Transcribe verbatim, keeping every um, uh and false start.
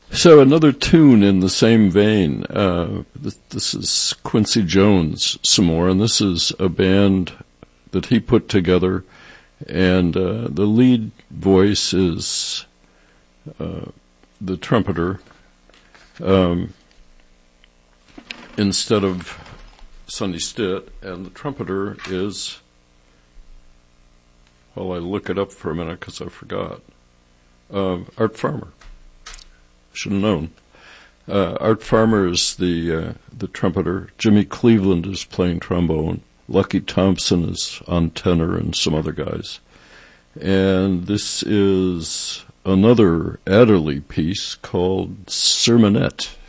So another tune in the same vein. Uh, this, this is Quincy Jones some more, and this is a band that he put together, and uh, the lead voice is uh, the trumpeter um, instead of Sonny Stitt, and the trumpeter is, well, I look it up for a minute because I forgot, uh, Art Farmer. Should have known. Uh, Art Farmer is the uh, the trumpeter. Jimmy Cleveland is playing trombone. Lucky Thompson is on tenor, and some other guys. And this is another Adderley piece called Sermonette.